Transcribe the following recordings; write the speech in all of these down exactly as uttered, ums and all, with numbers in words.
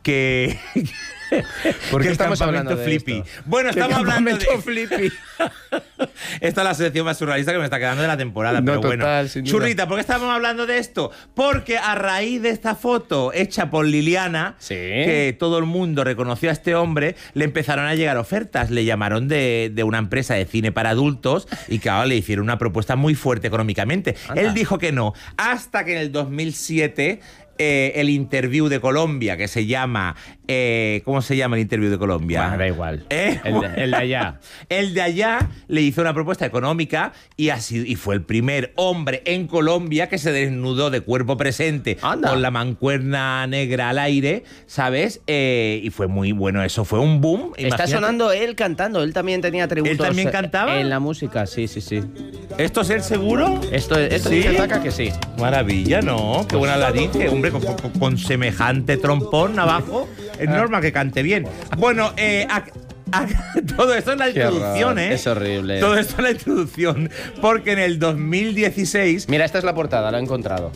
que... ¿Por qué que estamos hablando de flippy. esto? Bueno, ¿Qué estamos hablando de... flippy? Esta es la sección más surrealista que me está quedando de la temporada, No, pero bueno. total, sin duda. Churrita, ¿por qué estamos hablando de esto? Porque a raíz de esta foto hecha por Liliana, Sí. que todo el mundo reconoció a este hombre, le empezaron a llegar ofertas. Le llamaron de, de una empresa de cine para adultos y que ahora le hicieron una propuesta muy fuerte económicamente. Anda. Él dijo que no, hasta que en el dos mil siete... Eh, el Interview de Colombia, que se llama... Eh, ¿Cómo se llama el Interview de Colombia? Bueno, da igual. ¿Eh? El, de, el de allá. El de allá le hizo una propuesta económica y, así, y fue el primer hombre en Colombia que se desnudó de cuerpo presente Anda. con la mancuerna negra al aire, ¿sabes? Eh, y fue muy bueno, eso fue un boom. Está Imagínate. sonando él cantando, él también tenía tributos. ¿Él también cantaba? En la música, sí, sí, sí. ¿Esto es el seguro? Esto, esto ¿Sí? dice Taca que sí. Maravilla, ¿no? Qué buena laringe, hombre, con, con, con semejante trompón abajo. Es normal que cante bien. Bueno, eh... A, a, todo esto es la Qué introducción, horror, ¿eh? es horrible. Todo esto es la introducción, porque en el dos mil dieciséis... Mira, esta es la portada, la he encontrado.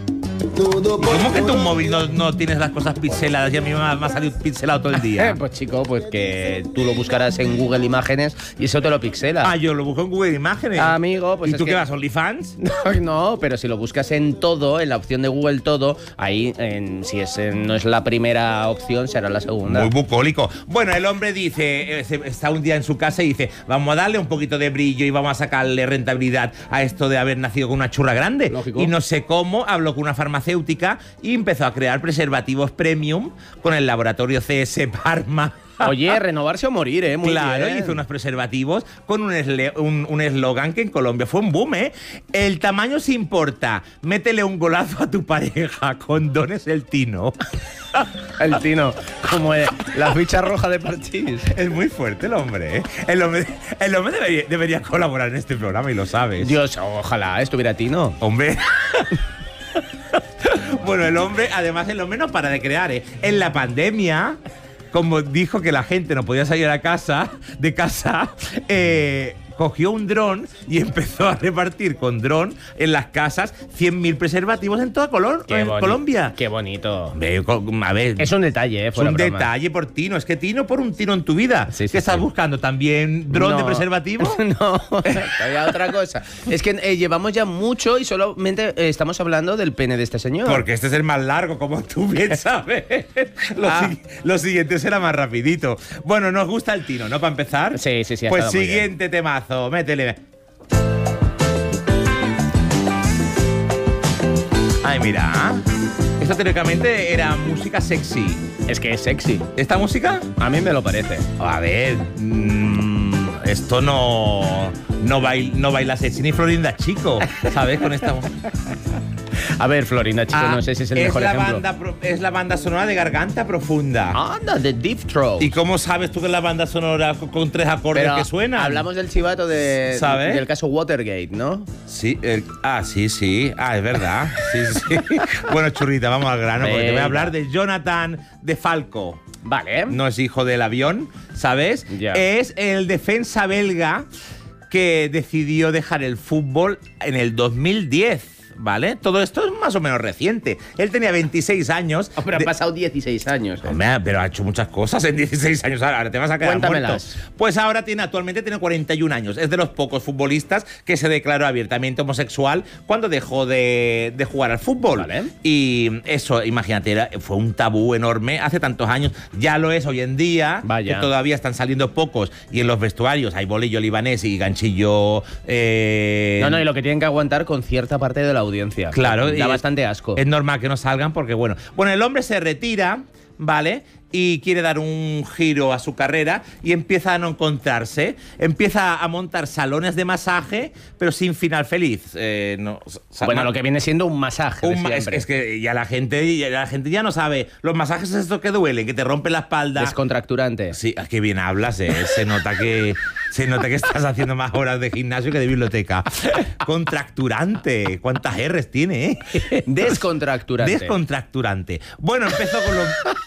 ¿Cómo que tu móvil no, no tienes las cosas pixeladas y a mí me ha, me ha salido pixelado todo el día? Eh, pues chico, pues que tú lo buscarás en Google Imágenes y eso te lo pixela. Ah, yo lo busco en Google Imágenes. Amigo, pues ¿Y es tú que- qué vas, OnlyFans? No, no, pero si lo buscas en todo, en la opción de Google todo, ahí, en, si es, en- no es la primera opción, será la segunda. Muy bucólico. Bueno, el hombre dice, eh, se- está un día en su casa y dice, vamos a darle un poquito de brillo y vamos a sacarle rentabilidad a esto de haber nacido con una churra grande. Lógico. Y no sé cómo, habló con una farmacéutica y empezó a crear preservativos premium con el laboratorio C S Parma. Oye, renovarse o morir, ¿eh? Muy Claro, bien. hizo unos preservativos con un esle- un un eslogan que en Colombia fue un boom, ¿eh? El tamaño se importa. Métele un golazo a tu pareja. Condones el Tino. El Tino, como el- la ficha roja de Parchís. Es muy fuerte el hombre, ¿eh? El hombre, el hombre debería, debería colaborar en este programa y lo sabes. Dios, ojalá estuviera Tino. Hombre. Bueno, el hombre, además el hombre no para de crear, ¿eh? En la pandemia, como dijo que la gente no podía salir a casa, de casa, eh, cogió un dron y empezó a repartir con dron en las casas cien mil preservativos en toda Color- en boni- Colombia. Qué bonito. Ve, co- A ver, Es un detalle, ¿eh? es Fuera un broma. detalle por Tino. Es que Tino por un tiro en tu vida. Sí, sí, ¿Qué estás sí. buscando? ¿También dron No. de preservativo? No, todavía otra cosa. Es que eh, llevamos ya mucho y solamente eh, estamos hablando del pene de este señor. Porque este es el más largo, como tú bien sabes. Lo, Ah. si- lo siguiente será más rapidito. Bueno, nos gusta el Tino, ¿no? Para empezar. Sí, sí, sí, ha Pues estado muy siguiente temazo, métele. Ay, mira. Esto teóricamente era música sexy. Es que es sexy. ¿Esta música? A mí me lo parece. A ver. mm, esto no. No, bail, no baila sexy ni Florinda Chico, ¿sabes? Con esta. A ver, Florinda, chico, Ah, no sé si es el mejor la ejemplo. Banda, pro- es la banda sonora de Garganta Profunda. Anda, de Deep Throat. ¿Y cómo sabes tú que es la banda sonora con, con tres acordes Pero que suenan? hablamos del chivato de, ¿Sabes? del caso Watergate, ¿no? Sí, el- ah, sí, sí. Ah, es verdad. Sí, sí. Bueno, churrita, vamos al grano, porque te voy Venga. a hablar de Jonathan de Falco. Vale. No es hijo del avión, ¿sabes? Ya. Es el defensa belga que decidió dejar el fútbol en el dos mil diez. ¿Vale? Todo esto es más o menos reciente. Él tenía veintiséis años. Oh, pero han de- pasado dieciséis años. ¿eh? Hombre, pero ha hecho muchas cosas en dieciséis años. Ahora te vas a quedar Cuéntamelas. muerto. Pues ahora tiene, actualmente tiene cuarenta y un años. Es de los pocos futbolistas que se declaró abiertamente homosexual cuando dejó de, de jugar al fútbol. Vale. Y eso, imagínate, era- fue un tabú enorme hace tantos años. Ya lo es hoy en día. Vaya. Que todavía están saliendo pocos. Y en los vestuarios hay bolillo libanés y ganchillo. eh, No, no, y lo que tienen que aguantar con cierta parte de la audiencia. Claro, Da y bastante asco. Es normal que no salgan porque, bueno. Bueno, el hombre se retira, ¿vale? Y quiere dar un giro a su carrera y empieza a no encontrarse. Empieza a montar salones de masaje, pero sin final feliz. Eh, no, o sea, Bueno, ma- lo que viene siendo un masaje. de un ma- es, siempre. es que ya la gente ya la gente ya no sabe. Los masajes es esto que duelen, que te rompe la espalda. Descontracturante. Sí, ah, qué bien hablas, eh. Se nota que se nota que estás haciendo más horas de gimnasio que de biblioteca. Contracturante. ¿Cuántas R's tiene, eh? Descontracturante. Descontracturante. Bueno, empezó con los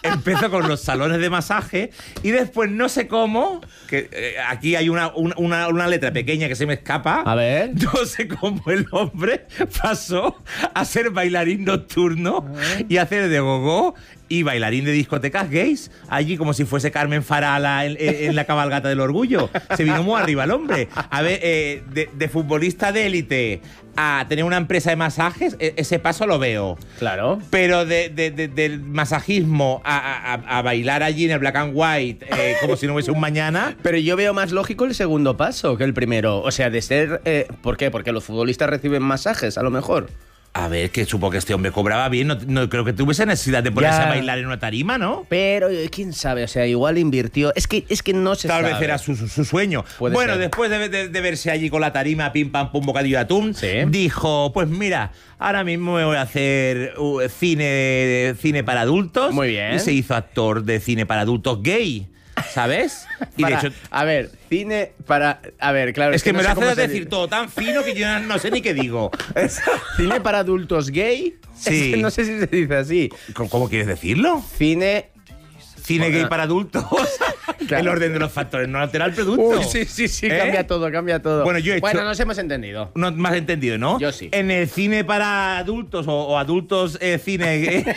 empezó con los salones de masaje y después no sé cómo, que eh, aquí hay una, una, una letra pequeña que se me escapa. A ver. No sé cómo el hombre pasó a ser bailarín nocturno y hacer de gogó y bailarín de discotecas gays, allí como si fuese Carmen Farala en, en la cabalgata del orgullo. Se vino muy arriba el hombre. A ver, eh, de, de futbolista de élite a tener una empresa de masajes, e- ese paso lo veo. Claro. Pero de, de- de- del masajismo a, a- a bailar allí en el black and white, eh, como si no hubiese un mañana. Pero yo veo más lógico el segundo paso que el primero. O sea, de ser... Eh, ¿Por qué? Porque los futbolistas reciben masajes, a lo mejor. A ver, que supo que este hombre cobraba bien, no, no creo que tuviese necesidad de ponerse Ya. a bailar en una tarima, ¿no? Pero, eh, quién sabe, o sea, igual invirtió... Es que, es que no se Tal sabe. vez era su, su- su sueño. Puede bueno, ser. después de, de- de verse allí con la tarima, pim, pam, pum, bocadillo de atún, Sí. dijo, pues mira, ahora mismo me voy a hacer uh, cine, cine para adultos. Muy bien. Y se hizo actor de cine para adultos gay, ¿sabes? Y Para- de hecho... A ver, cine para... A ver, claro... Es que, no me sé lo cómo haces se decir dice. todo tan fino que yo no sé ni qué digo. Cine para adultos gay. Sí. Es que no sé si se dice así. ¿Cómo, cómo quieres decirlo? Cine... Cine Bueno. gay para adultos. Claro. El orden de los factores no altera el producto. Uy, sí, sí, sí, ¿Eh? cambia todo, cambia todo. Bueno, yo he Bueno, hecho- nos hemos entendido. No más entendido, ¿no? Yo sí. En el cine para adultos o, o adultos eh, cine eh,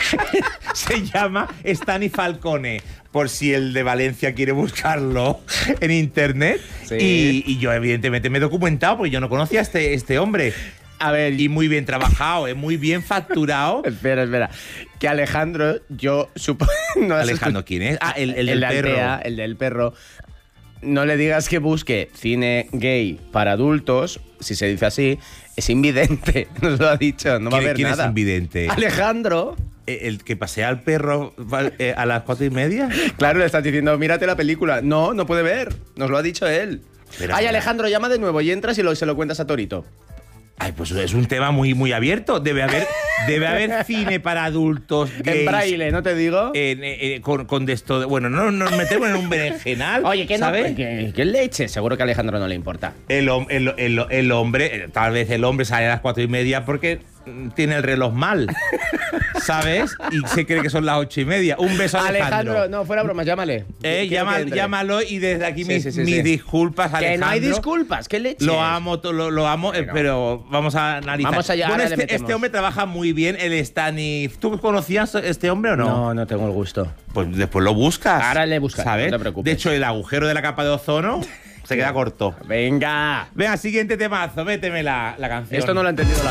se llama Stani Falcone, por si el de Valencia quiere buscarlo en internet. Sí. Y, y yo evidentemente me he documentado porque yo no conocía a este, este hombre. A ver, Y muy bien trabajado, eh, muy bien facturado. espera, espera. Que Alejandro, yo supongo... No has Alejandro, ¿quién es? Ah, el, el del de perro. Altea, el del perro. No le digas que busque cine gay para adultos, si se dice así, es invidente. Nos lo ha dicho, no va a ¿Quién- haber quién nada. es invidente? Alejandro. Eh, ¿El que pasea al perro eh, a las cuatro y media? Claro, le estás diciendo, mírate la película. No, no puede ver. Nos lo ha dicho él. Pero- Ay, Alejandro, llama de nuevo y entras y lo, se lo cuentas a Torito. Ay, pues es un tema muy, muy abierto. Debe haber, debe haber cine para adultos gays. En braille, ¿no te digo? en- en- con, con de esto de- bueno, no nos metemos en un berenjenal. Oye, ¿qué, no, ¿sabes? ¿qué, qué leche? Seguro que a Alejandro no le importa. El, hom- el- el- el hombre, eh, tal vez el hombre sale a las cuatro y media porque mm, tiene el reloj mal, ¿sabes? Y se cree que son las ocho y media. Un beso a Alejandro. Alejandro, no, fuera broma, llámale. Eh, Quiero llama- que entre. llámalo y desde aquí Sí, mis, sí, sí, mis sí. disculpas, Que Alejandro. no hay disculpas, qué leche. Lo amo, to- lo, lo amo, eh, Bueno. pero vamos a analizar. Vamos allá, Bueno, ahora le este, metemos. este hombre trabaja muy bien, el Stani. ¿Tú conocías este hombre o no? No, no tengo el gusto. Pues después lo buscas. Ahora le buscas, ¿sabes? no te preocupes. De hecho, el agujero de la capa de ozono se queda corto. Venga. Venga, siguiente temazo, méteme la, la canción. Esto no lo ha entendido la